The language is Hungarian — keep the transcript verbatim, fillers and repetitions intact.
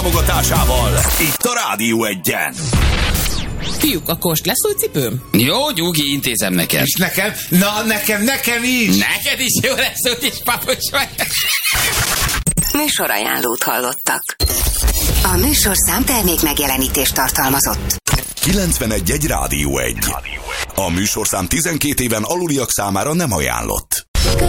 támogatásával itt a Rádió Egyen. Fiúk, a kost lesz új cipőm? Jó, nyugi, intézem neked. És nekem? Na, nekem, nekem is! Neked is jó lesz, úgyis papucs vagy. Műsorajánlót hallottak. A műsorszám termék megjelenítést tartalmazott. kilencvenegy egy Rádió Egy. A műsorszám tizenkét éven aluliak számára nem ajánlott.